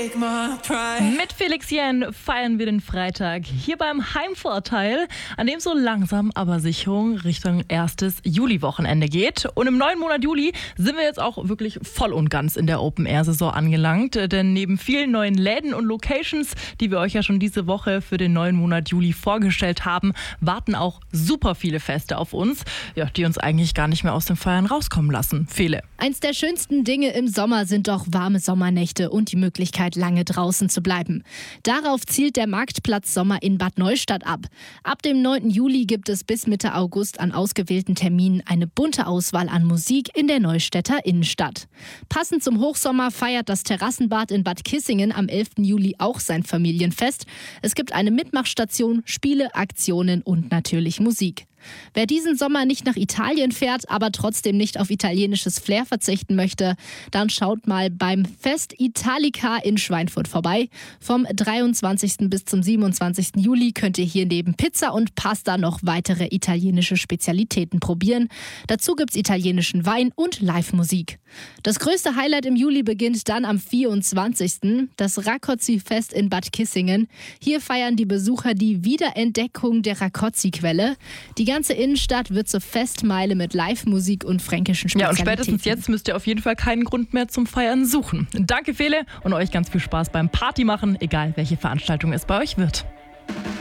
Mit Felix Jähn feiern wir den Freitag hier beim Heimvorteil, an dem so langsam aber sicher Richtung erstes Juli-Wochenende geht. Und im neuen Monat Juli sind wir jetzt auch wirklich voll und ganz in der Open-Air-Saison angelangt. Denn neben vielen neuen Läden und Locations, die wir euch ja schon diese Woche für den neuen Monat Juli vorgestellt haben, warten auch super viele Feste auf uns, ja, die uns eigentlich gar nicht mehr aus dem Feiern rauskommen lassen. Viele. Eins der schönsten Dinge im Sommer sind doch warme Sommernächte und die Möglichkeit, lange draußen zu bleiben. Darauf zielt der Marktplatz Sommer in Bad Neustadt ab. Ab dem 9. Juli gibt es bis Mitte August an ausgewählten Terminen eine bunte Auswahl an Musik in der Neustädter Innenstadt. Passend zum Hochsommer feiert das Terrassenbad in Bad Kissingen am 11. Juli auch sein Familienfest. Es gibt eine Mitmachstation, Spiele, Aktionen und natürlich Musik. Wer diesen Sommer nicht nach Italien fährt, aber trotzdem nicht auf italienisches Flair verzichten möchte, dann schaut mal beim Fest Italica in Schweinfurt vorbei. Vom 23. bis zum 27. Juli könnt ihr hier neben Pizza und Pasta noch weitere italienische Spezialitäten probieren. Dazu gibt's italienischen Wein und Live-Musik. Das größte Highlight im Juli beginnt dann am 24. Das Rakozzi-Fest in Bad Kissingen. Hier feiern die Besucher die Wiederentdeckung der Rakozzi-Quelle. Die ganze Innenstadt wird zur Festmeile mit Live-Musik und fränkischen Spezialitäten. Ja, und spätestens jetzt müsst ihr auf jeden Fall keinen Grund mehr zum Feiern suchen. Danke, Fele, und euch ganz viel Spaß beim Partymachen, egal welche Veranstaltung es bei euch wird.